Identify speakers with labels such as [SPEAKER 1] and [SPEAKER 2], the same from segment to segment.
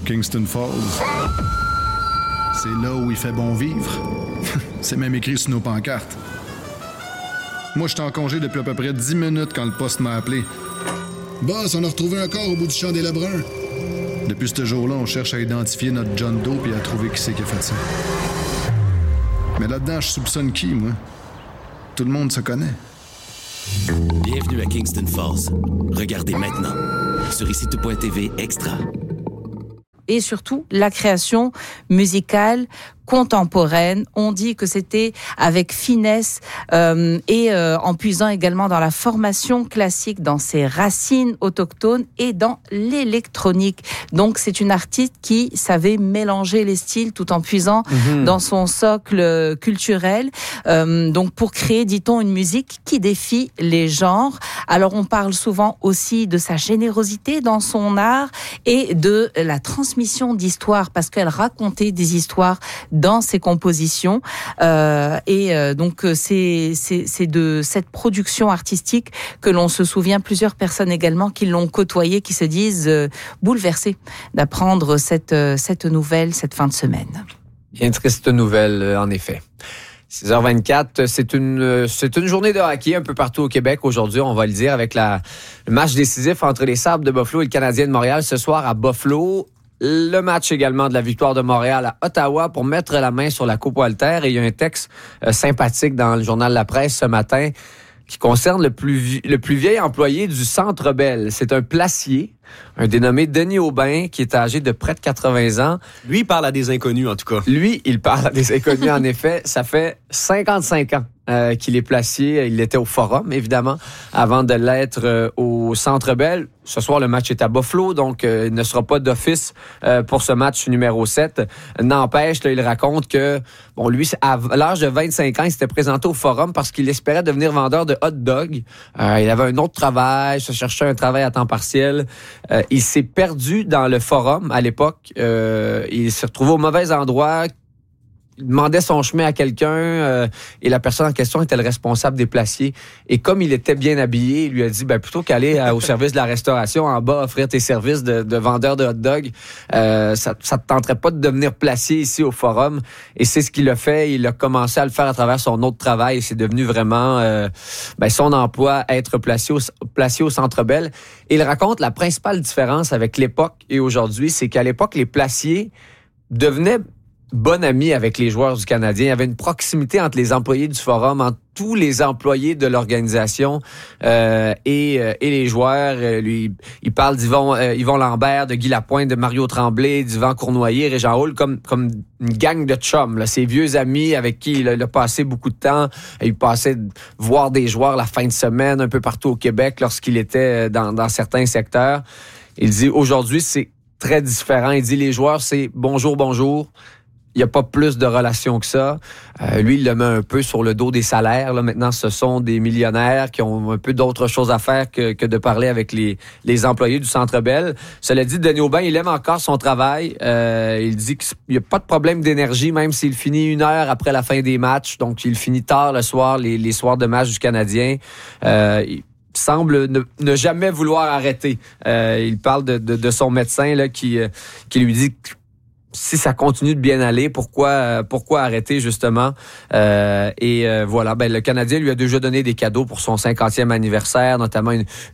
[SPEAKER 1] Kingston Falls. C'est là où il fait bon vivre. C'est même écrit sur nos pancartes. Moi, j'étais en congé depuis à peu près 10 minutes quand le poste m'a appelé. Boss, on a retrouvé un corps au bout du champ des Lebrun. Depuis ce jour-là, on cherche à identifier notre John Doe et à trouver qui c'est qui a fait ça. Mais là-dedans, je soupçonne qui, moi? Tout le monde se connaît.
[SPEAKER 2] Bienvenue à Kingston Falls. Regardez maintenant sur ICTO.tv Extra.
[SPEAKER 3] Et surtout, la création musicale contemporaine. On dit que c'était avec finesse et en puisant également dans la formation classique, dans ses racines autochtones et dans l'électronique. Donc c'est une artiste qui savait mélanger les styles tout en puisant dans son socle culturel. Donc pour créer, dit-on, une musique qui défie les genres. Alors on parle souvent aussi de sa générosité dans son art et de la transmission d'histoires, parce qu'elle racontait des histoires dans ses compositions donc c'est de cette production artistique que l'on se souvient, plusieurs personnes également qui l'ont côtoyée, qui se disent bouleversées d'apprendre cette nouvelle cette fin de semaine.
[SPEAKER 4] Bien triste nouvelle, en effet. 6h24, c'est une journée de hockey un peu partout au Québec aujourd'hui, on va le dire, avec le match décisif entre les Sabres de Buffalo et le Canadien de Montréal ce soir à Buffalo. Le match également de la victoire de Montréal à Ottawa pour mettre la main sur la Coupe Walter. Et il y a un texte sympathique dans le journal La Presse ce matin qui concerne le plus vieil employé du Centre Bell. C'est un placier, un dénommé Denis Aubin, qui est âgé de près de 80 ans.
[SPEAKER 5] Lui, il parle à des inconnus, en tout cas.
[SPEAKER 4] Lui, il parle à des inconnus, en effet. Ça fait 55 ans qu'il est placier. Il était au Forum, évidemment, avant de l'être au Centre Bell. Ce soir, le match est à Buffalo, donc il ne sera pas d'office pour ce match numéro 7. N'empêche, là, il raconte que, bon, lui, à l'âge de 25 ans, il s'était présenté au Forum parce qu'il espérait devenir vendeur de hot dog. Il avait un autre travail, se cherchait un travail à temps partiel. Il s'est perdu dans le Forum à l'époque. Il s'est retrouvé au mauvais endroit. Il demandait son chemin à quelqu'un et la personne en question était le responsable des placiers. Et comme il était bien habillé, il lui a dit, plutôt qu'aller au service de la restauration en bas, offrir tes services de vendeur de hot dog, ça te tenterait pas de devenir placier ici au Forum. Et c'est ce qu'il a fait. Il a commencé à le faire à travers son autre travail et c'est devenu vraiment son emploi, être placier au Centre Bell. Et il raconte la principale différence avec l'époque et aujourd'hui, c'est qu'à l'époque, les placiers devenaient bon ami avec les joueurs du Canadien. Il y avait une proximité entre les employés du Forum, entre tous les employés de l'organisation et les joueurs. Lui, il parle d'Yvon Lambert, de Guy Lapointe, de Mario Tremblay, d'Yvan Cournoyer, Régent Hall, comme une gang de chums, là, ses vieux amis avec qui il a passé beaucoup de temps. Il passait voir des joueurs la fin de semaine un peu partout au Québec lorsqu'il était dans certains secteurs. Il dit aujourd'hui, c'est très différent. Il dit les joueurs, c'est bonjour. Il n'y a pas plus de relations que ça. Lui, il le met un peu sur le dos des salaires. Là, maintenant, ce sont des millionnaires qui ont un peu d'autres choses à faire que de parler avec les employés du Centre Bell. Cela dit, Denis Aubin, il aime encore son travail. Il dit qu'il n'y a pas de problème d'énergie, même s'il finit 1 heure après la fin des matchs. Donc, il finit tard le soir, les soirs de match du Canadien. Il semble ne jamais vouloir arrêter. Il parle de son médecin là, qui lui dit que si ça continue de bien aller, pourquoi arrêter justement? Voilà, le Canadien lui a déjà donné des cadeaux pour son 50e anniversaire, notamment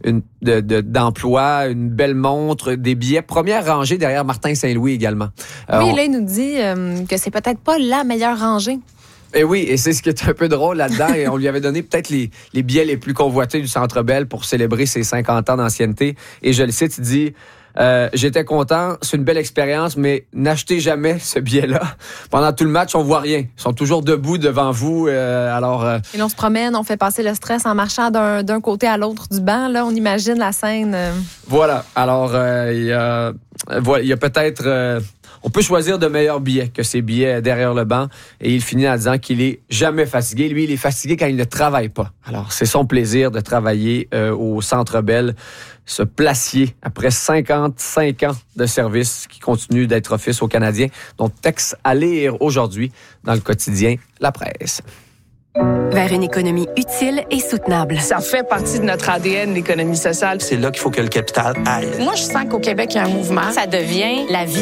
[SPEAKER 4] d'emploi, une belle montre, des billets première rangée derrière Martin Saint-Louis également.
[SPEAKER 6] Là, il nous dit que c'est peut-être pas la meilleure rangée.
[SPEAKER 4] Et oui, et c'est ce qui est un peu drôle là-dedans. Et on lui avait donné peut-être les billets les plus convoités du Centre Bell pour célébrer ses 50 ans d'ancienneté. Et je le cite, il dit... j'étais content, c'est une belle expérience, mais n'achetez jamais ce billet-là. Pendant tout le match, on voit rien. Ils sont toujours debout devant vous.
[SPEAKER 6] Et on se promène, on fait passer le stress en marchant d'un côté à l'autre du banc. Là, on imagine la scène.
[SPEAKER 4] Voilà. Alors, il y a peut-être... on peut choisir de meilleurs billets que ces billets derrière le banc. Et il finit en disant qu'il est jamais fatigué. Lui, il est fatigué quand il ne travaille pas. Alors, c'est son plaisir de travailler au Centre Bell. Ce placier, après 55 ans de service, qui continue d'être office aux Canadiens, dont texte à lire aujourd'hui dans le quotidien La Presse.
[SPEAKER 7] Vers une économie utile et soutenable.
[SPEAKER 8] Ça fait partie de notre ADN, l'économie sociale.
[SPEAKER 5] C'est là qu'il faut que le capital aille.
[SPEAKER 8] Moi, je sens qu'au Québec, il y a un mouvement.
[SPEAKER 7] Ça devient la vie.